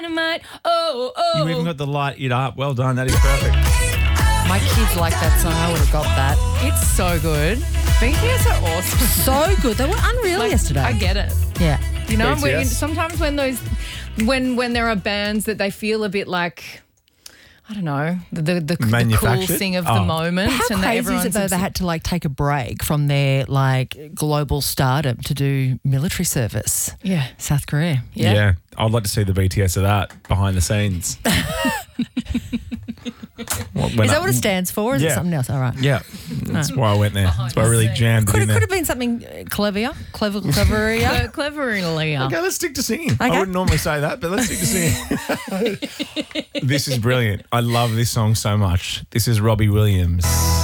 dynamite. Oh, oh. You even got the light it up. Well done. That is perfect. My kids like that song. I would have got that. It's so good. BTS are awesome. So good. They were unreal yesterday. I get it. Yeah. You know, BTS. sometimes when there are bands that they feel a bit like, I don't know, the cool Manufactured? thing of Oh. the moment. How and that crazy is everyone's it though they had to like take a break from their like global stardom to do military service? Yeah. South Korea. Yeah. I'd like to see the BTS of that behind the scenes. Is that what it stands for? Or is it Yeah. something else? All right. Yeah. That's why I went there. That's why I really jammed it Could in have there. been something cleverer. Cleverly. Okay, let's stick to singing. I Okay. wouldn't normally say that, but let's stick to singing. This is brilliant. I love this song so much. This is Robbie Williams.